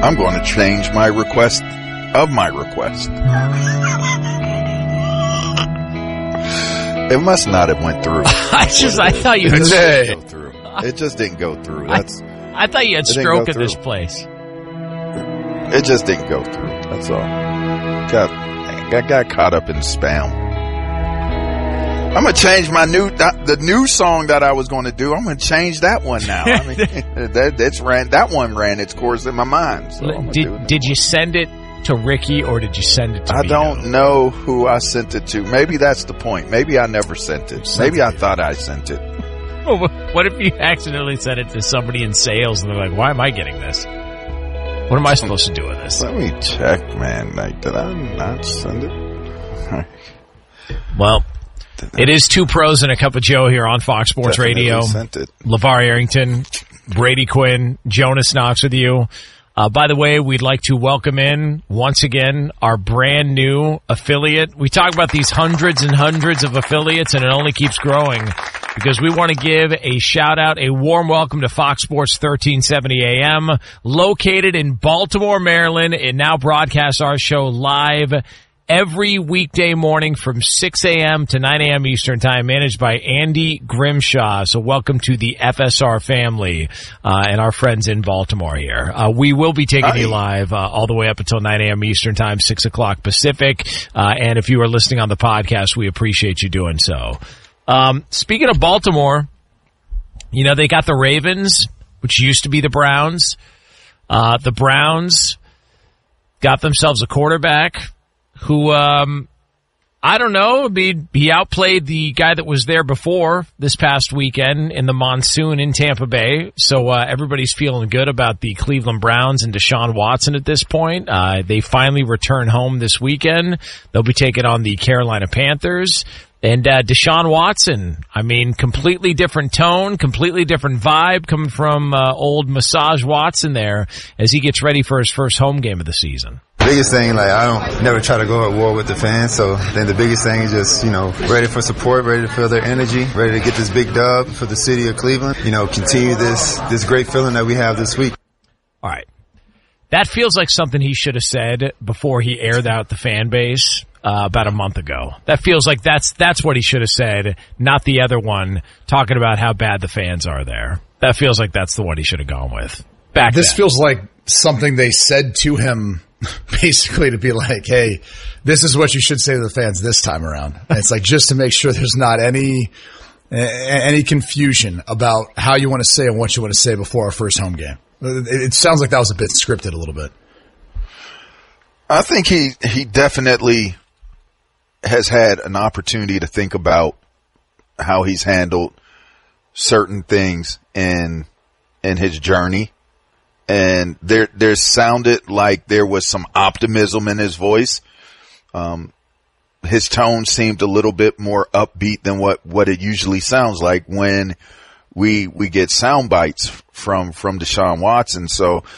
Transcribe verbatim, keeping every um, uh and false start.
I'm going to change my request of my request. It must not have went through. I just, I thought you it had just didn't go through. It just didn't go through. That's. I, I thought you had stroke at this place. It just didn't go through. That's all. Got, I got caught up in spam. I'm gonna change my new the new song that I was going to do. I'm gonna change that one now. I mean, that that's ran that one ran its course in my mind. So did did you send it to Ricky or did you send it to I Vito? don't know who I sent it to. Maybe that's the point. Maybe I never sent it. Maybe I thought I sent it. What if you accidentally sent it to somebody in sales and they're like, "Why am I getting this? What am I supposed to do with this?" Let me check, man. Like, did I not send it? Well. It is Two Pros and a Cup of Joe here on Fox Sports Definitely Radio. Sent it. LeVar Arrington, Brady Quinn, Jonas Knox with you. Uh, by the way, we'd like to welcome in, once again, our brand new affiliate. We talk about these hundreds and hundreds of affiliates, and it only keeps growing because we want to give a shout-out, a warm welcome to Fox Sports thirteen seventy A M, located in Baltimore, Maryland. It now broadcasts our show live every weekday morning from six a.m. to nine a.m. Eastern Time, managed by Andy Grimshaw. So welcome to the F S R family uh, and our friends in Baltimore here. Uh, we will be taking Hi. you live uh, all the way up until nine a.m. Eastern Time, six o'clock Pacific. Uh, and if you are listening on the podcast, we appreciate you doing so. Um, speaking of Baltimore, you know, they got the Ravens, which used to be the Browns. Uh, the Browns got themselves a quarterback who, um, I don't know, he, he outplayed the guy that was there before this past weekend in the monsoon in Tampa Bay. So uh, everybody's feeling good about the Cleveland Browns and Deshaun Watson at this point. Uh, they finally return home this weekend. They'll be taking on the Carolina Panthers. And uh, Deshaun Watson, I mean, completely different tone, completely different vibe coming from uh, old Massage Watson there as he gets ready for his first home game of the season. Biggest thing, like, I don't never try to go at war with the fans, so I think the biggest thing is just, you know, ready for support, ready to feel their energy, ready to get this big dub for the city of Cleveland, you know, continue this, this great feeling that we have this week. All right. That feels like something he should have said before he aired out the fan base uh, about a month ago. That feels like that's that's what he should have said, not the other one talking about how bad the fans are there. That feels like that's the one he should have gone with. Back This then. feels like something they said to him basically to be like, hey, this is what you should say to the fans this time around. And it's like just to make sure there's not any any confusion about how you want to say and what you want to say before our first home game. It sounds like that was a bit scripted a little bit. I think he, he definitely has had an opportunity to think about how he's handled certain things in in his journey. And there, there sounded like there was some optimism in his voice. Um, his tone seemed a little bit more upbeat than what, what it usually sounds like when we, we get sound bites from, from Deshaun Watson. So